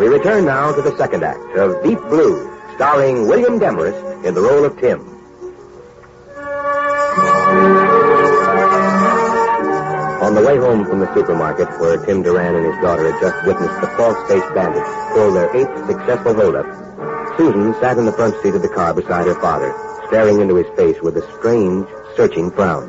We return now to the second act of Deep Blue, starring William Demarest in the role of Tim. On the way home from the supermarket, where Tim Duran and his daughter had just witnessed the false-faced bandits pull their 8th successful holdup, Susan sat in the front seat of the car beside her father, staring into his face with a strange, searching frown.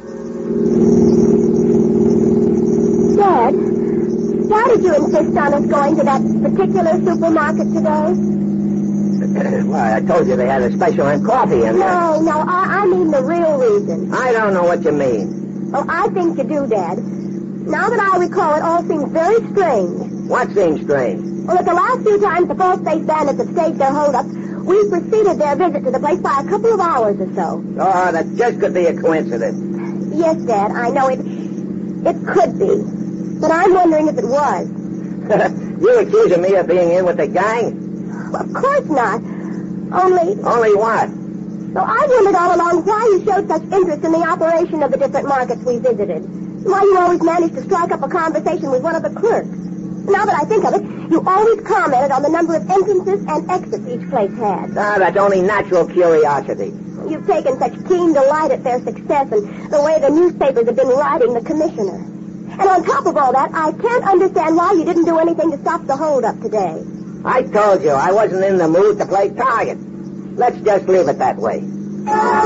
Dad, why did you insist on us going to that particular supermarket today? Why, I told you they had a special on coffee in there. No, I mean the real reason. I don't know what you mean. Oh, I think you do, Dad. Now that I recall, it all seems very strange. What seems strange? Well, at the last few times the false-faced bandits have staged their holdup, we preceded their visit to the place by a couple of hours or so. Oh, that just could be a coincidence. Yes, Dad, I know it could be. But I'm wondering if it was. You accusing me of being in with the gang? Well, of course not. Only what? So I've wondered all along why you showed such interest in the operation of the different markets we visited. Why you always managed to strike up a conversation with one of the clerks. Now that I think of it, you always commented on the number of entrances and exits each place had. Ah, that's only natural curiosity. You've taken such keen delight at their success and the way the newspapers have been writing the commissioner. And on top of all that, I can't understand why you didn't do anything to stop the holdup today. I told you I wasn't in the mood to play target. Let's just leave it that way.